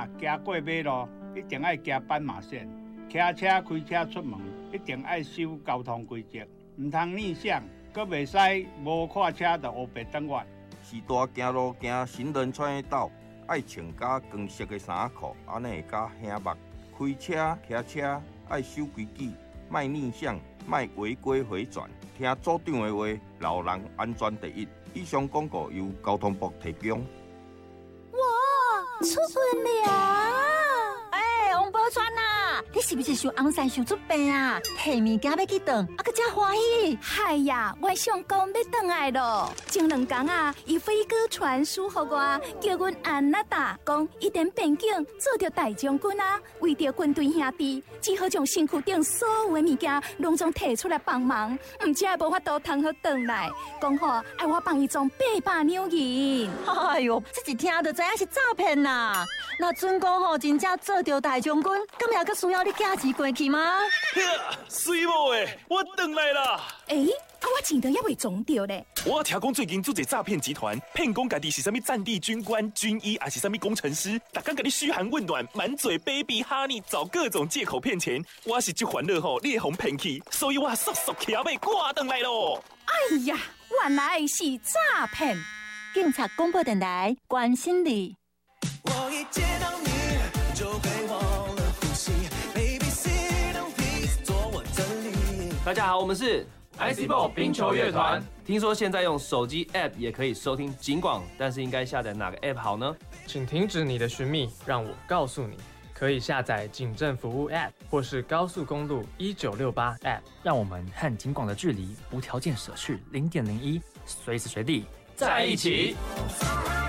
仔行过马路，一定爱行斑马线；骑车开车出门，一定爱守交通规则，唔通逆向，阁袂使无看车就黑白转弯。 时大行路行行人穿的道，爱穿加光色的衫裤，安尼会较显目。开车骑车爱守规矩，莫逆向，莫违规回转。听组长的话，老人安全第一。以上广告由交通部提供。 哇，出门了！哎，王宝钏啊，你是不是想红山想出病啊？提物件要去转，啊个真欢喜。 嗨呀，我上工要转来咯。前2天啊，伊飞鸽传书给我，叫阮安那达讲，一点边境做着大将军啊，为着军队兄弟，只好将身躯顶所有的物件拢总摕出来帮忙，唔只无法度通好转来。讲好爱我帮伊装800两银。 哎哟，这一听就知影是诈骗啦！那准讲吼，真正做着大将军，咁也阁需要你寄钱过去吗？ 水某诶，我转来啦！ 我钱都还未装着咧。 我听讲最近做一诈骗集团，骗讲家己是啥物战地军官、军医，还是啥物工程师，逐天甲你嘘寒问暖，满嘴 baby honey， 找各种借口骗钱。我是这烦恼吼，你会互骗去，所以我速速骑马赶转来咯。 哎呀，原来是诈骗！ 警察广播电台关心你。 我一见到你就会忘了呼吸 ，Baby sit on please， 做我真理。 大家好，我们是 ICBall 冰球乐团。听说现在用手机 App 也可以收听警广，但是应该下载哪个 App 好呢？ 请停止你的寻觅，让我告诉你。可以下载警政服务 App 或是高速公路1968 App， 让我们和警广的距离无条件舍去0.01，随时随地在一起。